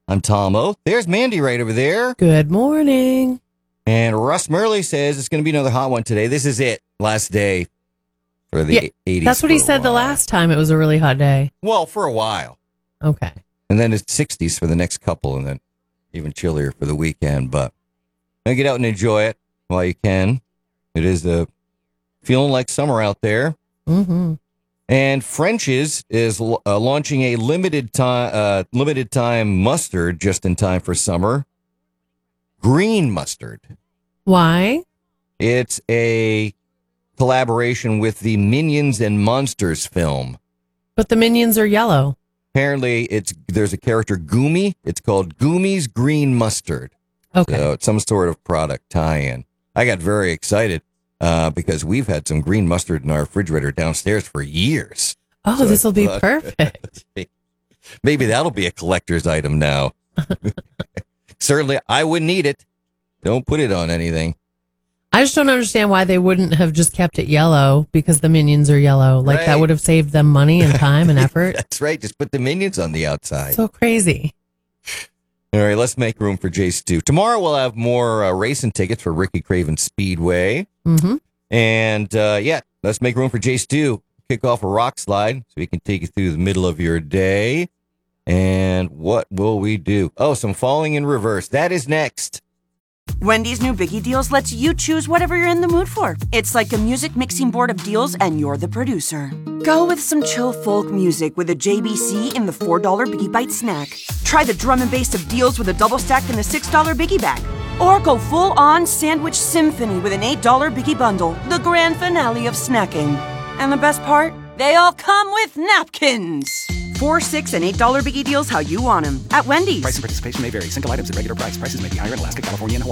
I'm Tom O. There's Mandy right over there. Good morning. And Russ Murley says it's going to be another hot one today. This is it. Last day for the 80s. That's what he said the last time it was a really hot day. Well, for a while. Okay. And then it's 60s for the next couple, and then even chillier for the weekend. But get out and enjoy it while you can. It is feeling like summer out there. Mm-hmm. And French's is launching a limited time mustard just in time for summer. Green mustard. Why? It's a collaboration with the Minions and Monsters film. But the Minions are yellow. Apparently, there's a character, Goomy. It's called Goomy's Green Mustard. Okay. So it's some sort of product tie-in. I got very excited because we've had some green mustard in our refrigerator downstairs for years. Oh, so this will be perfect. Maybe that'll be a collector's item now. Certainly, I wouldn't eat it. Don't put it on anything. I just don't understand why they wouldn't have just kept it yellow because the Minions are yellow. Like that would have saved them money and time and effort. That's right. Just put the Minions on the outside. So crazy. All right, let's make room for Jay Stu. Tomorrow we'll have more racing tickets for Ricky Craven Speedway. Mm-hmm. And let's make room for Jay Stu. Kick off a rock slide so he can take you through the middle of your day. And what will we do? Oh, some falling in reverse. That is next. Wendy's new Biggie Deals lets you choose whatever you're in the mood for. It's like a music mixing board of deals, and you're the producer. Go with some chill folk music with a JBC in the $4 Biggie Bite snack. Try the drum and bass of deals with a double stack in the $6 Biggie Bag. Or go full-on sandwich symphony with an $8 Biggie Bundle, the grand finale of snacking. And the best part? They all come with napkins. $4, $6, and $8 Biggie Deals how you want them at Wendy's. Price and participation may vary. Single items at regular price. Prices may be higher in Alaska, California, and Hawaii.